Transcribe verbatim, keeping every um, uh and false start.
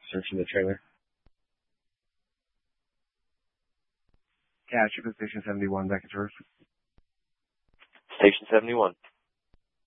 searching the trailer. Yeah, Triple Station seventy-one, back at Turf. Station seventy-one.